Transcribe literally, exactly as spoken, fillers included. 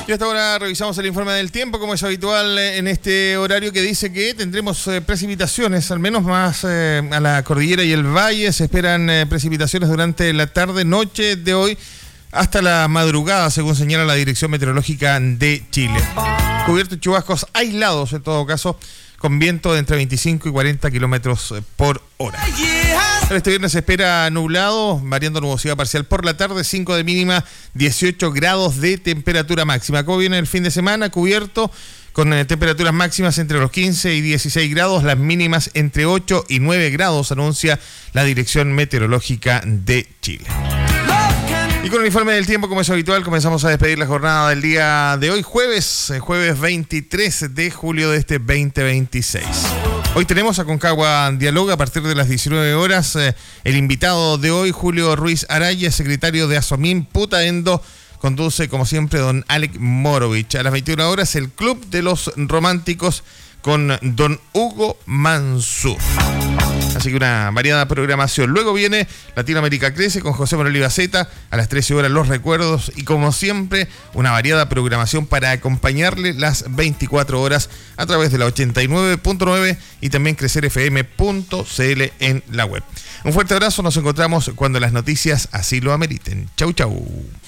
Y hasta ahora revisamos el informe del tiempo, como es habitual en este horario, que dice que tendremos eh, precipitaciones, al menos más eh, a la cordillera y el valle. Se esperan eh, precipitaciones durante la tarde, noche de hoy, hasta la madrugada, según señala la Dirección Meteorológica de Chile. Cubiertos chubascos aislados, en todo caso, con viento de entre veinticinco y cuarenta kilómetros por hora. Para este viernes se espera nublado, variando nubosidad parcial por la tarde, cinco de mínima, dieciocho grados de temperatura máxima. ¿Cómo viene el fin de semana? Cubierto, con eh, temperaturas máximas entre los quince y dieciséis grados, las mínimas entre ocho y nueve grados, anuncia la Dirección Meteorológica de Chile. Y con el informe del tiempo, como es habitual, comenzamos a despedir la jornada del día de hoy, jueves, jueves veintitrés de julio de este veinte veintiséis. Hoy tenemos a Concagua Dialoga a partir de las diecinueve horas. Eh, el invitado de hoy, Julio Ruiz Araya, secretario de Asomín Putaendo, conduce, como siempre, don Alec Morovich. A las veintiuna horas, el Club de los Románticos con don Hugo Mansur. Así que una variada programación. Luego viene Latinoamérica Crece con José Manuel Ibaceta. A las trece horas Los Recuerdos. Y como siempre, una variada programación para acompañarle las veinticuatro horas a través de la ochenta y nueve punto nueve y también crecer f m punto c l en la web. Un fuerte abrazo. Nos encontramos cuando las noticias así lo ameriten. Chau, chau.